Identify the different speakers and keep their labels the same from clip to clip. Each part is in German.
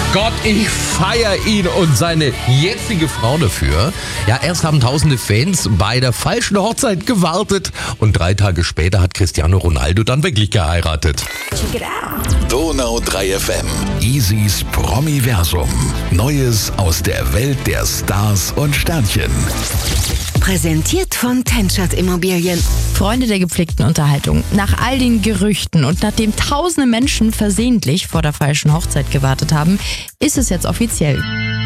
Speaker 1: Gott, ich feiere ihn und seine jetzige Frau dafür. Ja, erst haben tausende Fans bei der falschen Hochzeit gewartet und 3 Tage später hat Cristiano Ronaldo dann wirklich geheiratet.
Speaker 2: Check it out.
Speaker 3: Donau 3 FM. Easys Promiversum. Neues aus der Welt der Stars und Sternchen.
Speaker 2: Präsentiert von Tenschert Immobilien.
Speaker 4: Freunde der gepflegten Unterhaltung. Nach all den Gerüchten und nachdem tausende Menschen versehentlich vor der falschen Hochzeit gewartet haben, ist es jetzt offiziell.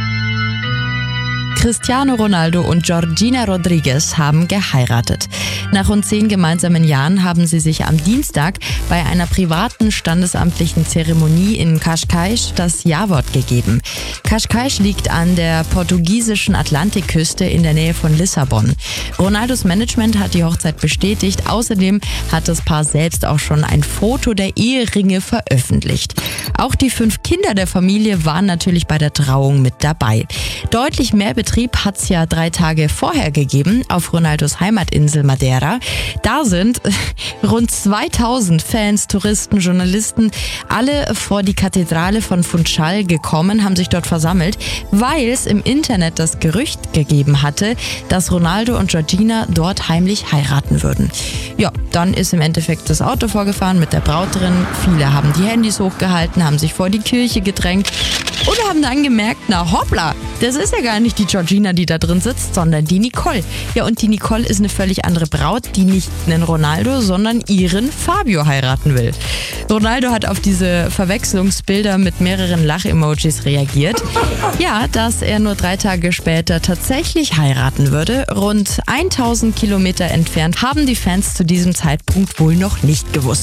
Speaker 4: Cristiano Ronaldo und Georgina Rodriguez haben geheiratet. Nach rund 10 gemeinsamen Jahren haben sie sich am Dienstag bei einer privaten standesamtlichen Zeremonie in Cascais das Ja-Wort gegeben. Cascais liegt an der portugiesischen Atlantikküste in der Nähe von Lissabon. Ronaldos Management hat die Hochzeit bestätigt. Außerdem hat das Paar selbst auch schon ein Foto der Eheringe veröffentlicht. Auch die 5 Kinder der Familie waren natürlich bei der Trauung mit dabei. Deutlich mehr Betrieb hat es ja 3 Tage vorher gegeben auf Ronaldos Heimatinsel Madeira. Da sind rund 2000 Fans, Touristen, Journalisten alle vor die Kathedrale von Funchal gekommen, haben sich dort versammelt, weil es im Internet das Gerücht gegeben hatte, dass Ronaldo und Georgina dort heimlich heiraten würden. Ja, dann ist im Endeffekt das Auto vorgefahren mit der Braut drin. Viele haben die Handys hochgehalten, haben sich vor die Kirche gedrängt und haben dann gemerkt, na hoppla, das ist ja gar nicht die Georgina, die da drin sitzt, sondern die Nicole. Ja, und die Nicole ist eine völlig andere Braut, die nicht einen Ronaldo, sondern ihren Fabio heiraten will. Ronaldo hat auf diese Verwechslungsbilder mit mehreren Lach-Emojis reagiert. Ja, dass er nur 3 Tage später tatsächlich heiraten würde. Rund 1000 Kilometer entfernt haben die Fans zu diesem Zeitpunkt wohl noch nicht gewusst.